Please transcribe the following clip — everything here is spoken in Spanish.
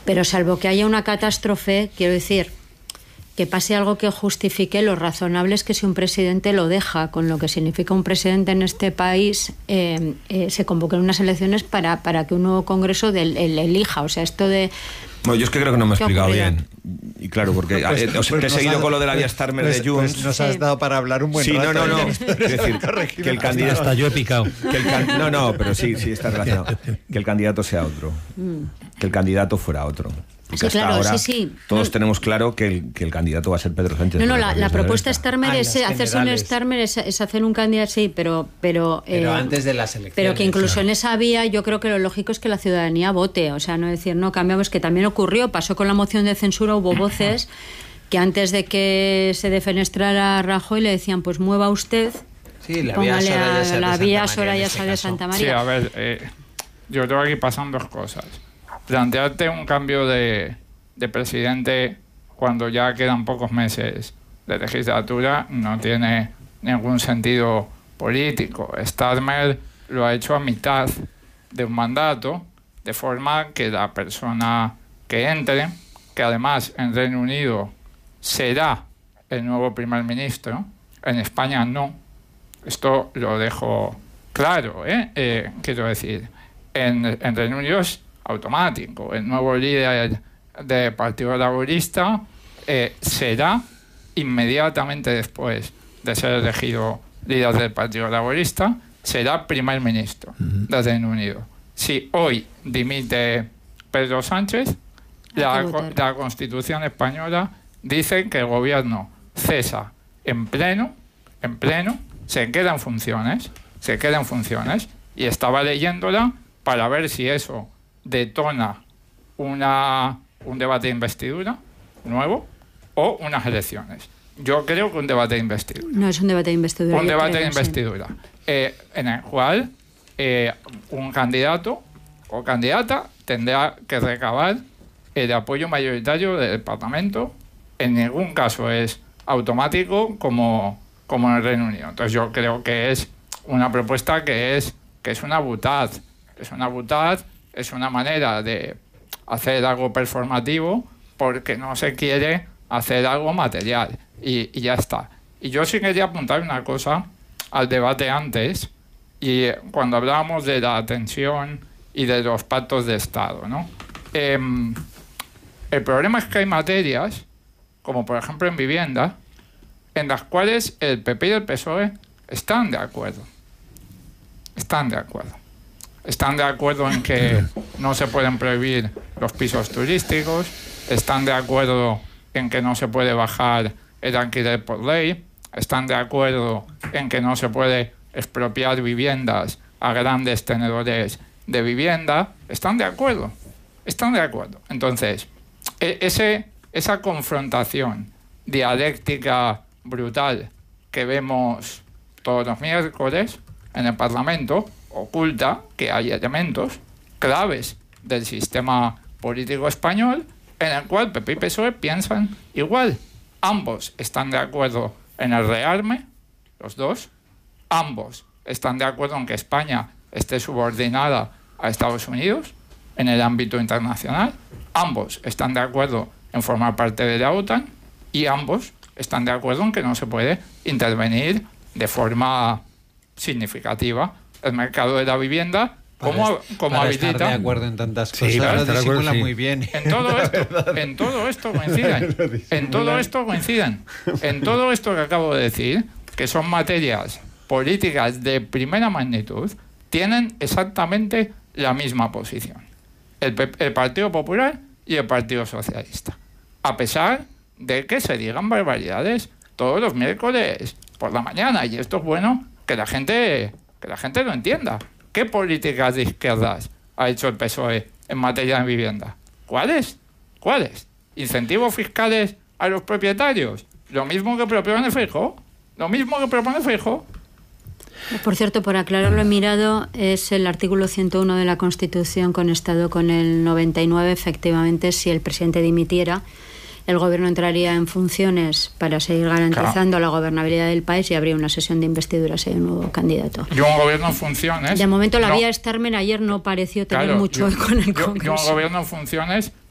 Pero salvo que haya una catástrofe, quiero decir, que pase algo que justifique, lo razonable es que si un presidente lo deja, con lo que significa un presidente en este país, se convoquen unas elecciones para que un nuevo Congreso le elija. O sea, esto de... Bueno, yo es que creo que no me he explicado bien. Y claro, porque te he seguido con lo de la vía Starmer de Junts. Pues nos has dado para hablar un buen rato. No. Es decir, que el candidato... Hasta yo he picado. No, pero sí está relacionado. Que el candidato sea otro. Que el candidato fuera otro. Porque sí, hasta claro, ahora sí. todos tenemos claro que el candidato va a ser Pedro Sánchez. La propuesta Starmer es hacerse un Starmer, es hacer un candidato, sí, pero antes de las elecciones. Pero que incluso en esa vía yo creo que lo lógico es que la ciudadanía vote, o sea, no decir, no, cambiamos, que también ocurrió, pasó con la moción de censura, hubo voces que antes de que se defenestrara Rajoy le decían, pues mueva usted, sí, la vía Soraya Sáez de Santa María. Sí, a ver, yo creo que aquí pasan dos cosas. Plantearte un cambio de presidente cuando ya quedan pocos meses de legislatura no tiene ningún sentido político. Starmer lo ha hecho a mitad de un mandato, de forma que la persona que entre, que además en Reino Unido será el nuevo primer ministro, en España no. Esto lo dejo claro, quiero decir, en Reino Unido es automático. El nuevo líder del Partido Laborista será inmediatamente después de ser elegido líder del Partido Laborista, será primer ministro del Reino Unido. Si hoy dimite Pedro Sánchez, la Constitución española dice que el gobierno cesa en pleno, se queda en funciones, y estaba leyéndola para ver si eso detona un debate de investidura nuevo o unas elecciones. Yo creo que un debate de investidura. No, es un debate de investidura. Un debate de investidura, en el cual un candidato o candidata tendrá que recabar el apoyo mayoritario del Parlamento. En ningún caso es automático como en el Reino Unido. Entonces yo creo que es una propuesta que es una butad. Es una manera de hacer algo performativo porque no se quiere hacer algo material. Y ya está. Y yo sí quería apuntar una cosa al debate antes, y cuando hablábamos de la tensión y de los pactos de Estado, ¿no? El problema es que hay materias, como por ejemplo en vivienda, en las cuales el PP y el PSOE están de acuerdo. Están de acuerdo en que no se pueden prohibir los pisos turísticos, están de acuerdo en que no se puede bajar el alquiler por ley, están de acuerdo en que no se puede expropiar viviendas a grandes tenedores de vivienda, están de acuerdo. Entonces, esa confrontación dialéctica brutal que vemos todos los miércoles en el Parlamento oculta que hay elementos claves del sistema político español en el cual PP y PSOE piensan igual. Ambos están de acuerdo en el rearme, los dos. Ambos están de acuerdo en que España esté subordinada a Estados Unidos en el ámbito internacional. Ambos están de acuerdo en formar parte de la OTAN y ambos están de acuerdo en que no se puede intervenir de forma significativa el mercado de la vivienda como habilita. Estar de acuerdo en tantas cosas, sí, lo disimula sí. muy bien. En todo esto coinciden. En todo esto que acabo de decir, que son materias políticas de primera magnitud, tienen exactamente la misma posición. El Partido Popular y el Partido Socialista. A pesar de que se digan barbaridades todos los miércoles por la mañana. Y esto es bueno que la gente lo entienda. ¿Qué políticas de izquierdas ha hecho el PSOE en materia de vivienda? ¿Cuáles? ¿Incentivos fiscales a los propietarios? Lo mismo que propone Feijóo. Por cierto, por aclararlo, he mirado, es el artículo 101 de la Constitución conectado con el 99. Efectivamente, si el presidente dimitiera, el gobierno entraría en funciones para seguir garantizando la gobernabilidad del país y habría una sesión de investidura si hay un nuevo candidato. Y un gobierno en funciones... De momento la vía Starmer ayer no pareció tener mucho eco en el Congreso. Y un gobierno en funciones